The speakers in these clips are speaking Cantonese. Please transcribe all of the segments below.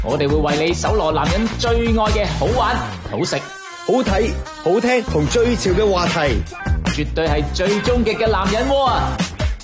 我哋會為你搜羅男人最愛嘅好玩、好食、 好睇、好聽同最潮嘅話題， 絕對係最終極嘅男人窩啊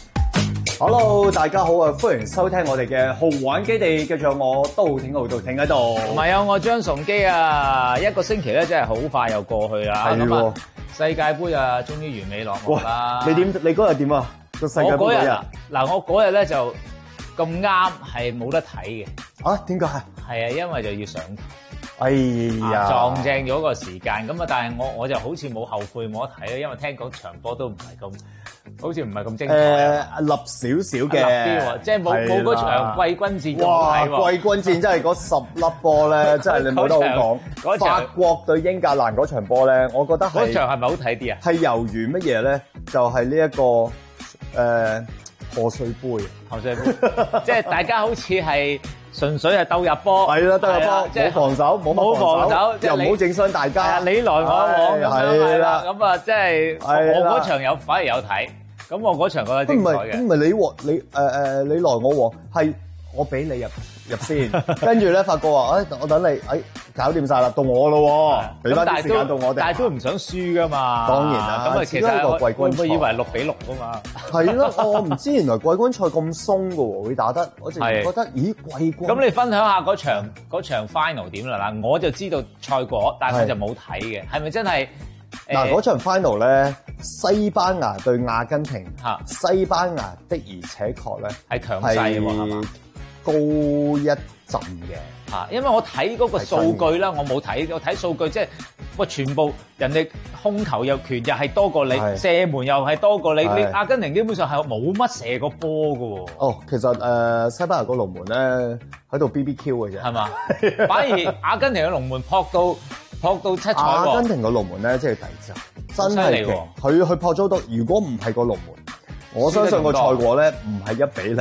！Hello， 大家好啊！歡迎收聽我哋嘅豪玩基地，繼續我都挺喺度， 同埋有我張崇基啊！一個星期咧真係好快又過去啦。係喎，世界盃啊，終於完美落幕啦！ 你嗰日點啊？個世界盃嗰日嗱，我嗰日咧就咁啱係冇得睇嘅。 啊？點解？ 係啊，因為就要上台。 哎呀， 撞正咗個時間咁啊！但係我就好似冇後悔冇得睇咧，因為聽講場波都唔係咁，好似唔係咁精彩。 立少少嘅， 即係冇嗰場季軍戰咁睇。 哇！季軍戰真係嗰10粒波咧，真係你冇得好講。法國對英格蘭嗰場波咧，我覺得係嗰場係咪好睇啲啊？ 係猶如乜嘢咧？就係呢一個賀歲杯， 即係大家好似係。純粹係鬥入波， 係啦，鬥入波，冇防守，冇防守，又唔好整傷大家， 你來我往咁樣，係啦，咁啊，即係我嗰場反而有睇，咁我嗰場覺得精彩嘅。 唔係你來我往，係我俾你入先，跟住咧發覺話，我等你，搞掂晒啦，到我咯，俾翻啲時間到我哋。 但係都唔想輸噶嘛。當然啦， 咁啊，其實個季軍賽， 我以為6-6噶嘛。 係咯，我唔知原來季軍賽咁鬆噶喎，會打得，我淨係覺得，咦，季軍。 咁你分享下嗰場 final 點啦？嗱，我就知道賽果，但係我就冇睇嘅，係咪真係？ 嗱，嗰場 final 咧，西班牙對阿根廷，西班牙的而且確咧係強勢喎，係嘛？ 高一陣嘅， 因為我睇嗰個數據啦，我冇睇，我睇數據即係全部人哋控球又權又係多過你，射門又係多過你，你阿根廷基本上係冇乜射過波㗎喎。 哦，其實西班牙個龍門咧喺度 BBQ 嘅啫， 係嘛？反而阿根廷嘅龍門撲到七彩喎。 阿根廷個龍門咧即係第二真係勁，佢撲咗到，如果唔係個龍門，我相信個賽果咧唔係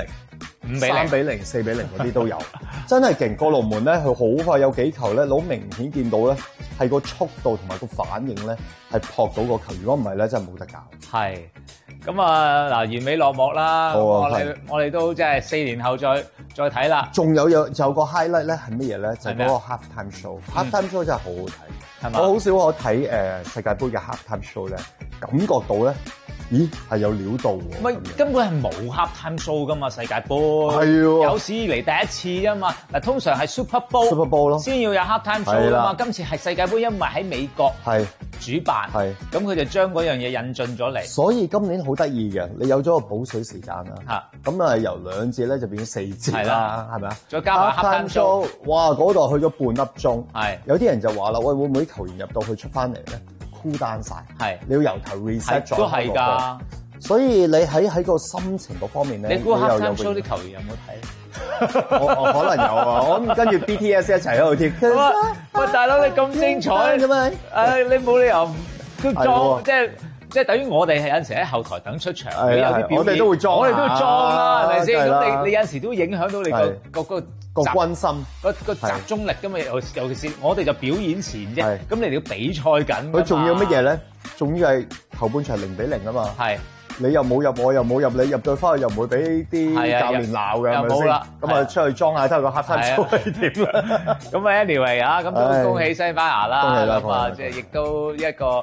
1-0。3-0、4-0嗰啲都有，真係勁！個龍門咧，佢好快有幾球咧，好明顯見到咧，係個速度同埋個反應咧，係撲到個球。如果唔係咧，真係冇得搞。係，咁啊嗱，完美落幕啦！我哋都即係4年後再睇啦。仲有個 highlight 咧係乜嘢咧？就係嗰個 halftime show。halftime show 真係好好睇，係嘛？我好少我睇世界盃嘅 halftime show 咧，感覺到咧。咦，係有料到喎！ 唔係根本係冇 halftime show 噶嘛，世界盃係喎， 有史以嚟第一次啫嘛。嗱，通常係 Super Bowl 咯，先要有 halftime show 噶嘛。今次係世界盃，因為喺美國主辦，咁佢就將嗰樣嘢引進咗嚟。所以今年好得意嘅，你有咗個補水時間啦。咁啊由2節咧就變咗4節啦，係咪啊？ 再加埋 halftime show， 哇！嗰度去咗半粒鐘。有啲人就話啦，喂，會唔會啲球員入到去出翻嚟咧？孤單晒，你要由頭 reset 咗， 都係㗎。 所以你喺個心情嗰方面咧， 你估 halftime show 啲球員有冇睇？ 我可能有啊，我跟住 BTS 一齊喺度跳。 喂，大佬你咁精彩咁啊？你冇理由都裝，即係等於我哋係有陣時喺後台等出場，有啲表演， 我哋都會裝， 我哋都會裝啦，係咪先？咁你有陣時都影響到你個軍心， 個集中力㗎嘛。尤其是我哋就表演前啫，咁你哋要比賽緊。 佢仲要乜嘢咧？仲要係後半場0-0啊嘛。你又冇入，我又冇入，你入到翻去又唔會俾啲教練鬧嘅，係咪先？咁啊出去裝下睇下個halftime show係點啦。咁啊 anyway 啊，咁都恭喜西班牙啦。 恭喜啦！ 咁啊，即係亦都一個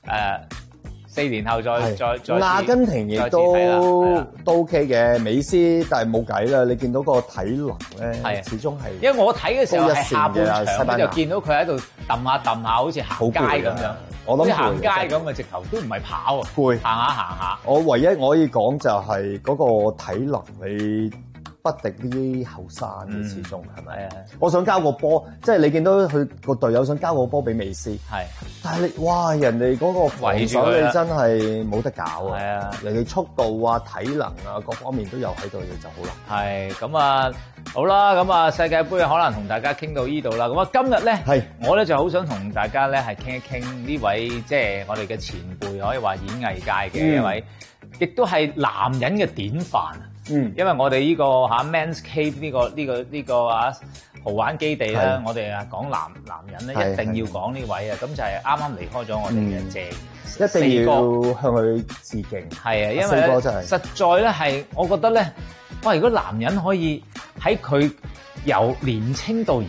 4年後再阿根廷亦都 OK 嘅，美斯但係冇計啦。你見到個體能咧，始終係因為我睇嘅時候係下半場，就見到佢喺度揼下，好似行街咁樣。我諗行街咁啊，直頭都唔係跑啊，攰行下。 我唯一我可以講就係嗰個體能你不敵啲後生嘅，始終係咪？我想交個波，即係你見到佢個隊友想交個波俾美斯，但係你哇，人哋嗰個防守你真係冇得搞啊！人哋速度啊、體能啊各方面都有喺度，你就好啦。 係咁啊，好啦，咁啊世界盃可能同大家傾到呢度啦。咁啊今日咧，我咧就好想同大家咧係傾一傾呢位即係我哋嘅前輩，可以話演藝界嘅一位，亦都係男人嘅典範。因為我哋呢個Men's Cave 呢個豪玩基地咧，我哋講男人咧一定要講呢位啊，咁就係啱啱離開咗我哋嘅謝， 一定要向佢致敬。 係啊，因為咧實在咧係，我覺得咧，哇！如果男人可以喺佢由年青到